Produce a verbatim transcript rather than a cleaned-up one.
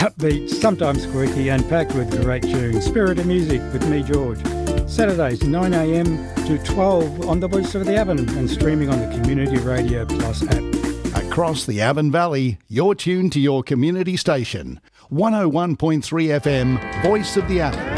Upbeat, sometimes quirky and packed with great tunes. Spirit of Music with me, George. Saturdays nine a m to twelve on the Voice of the Avon and streaming on the Community Radio Plus app. Across the Avon Valley, you're tuned to your community station. one oh one point three F M, Voice of the Avon.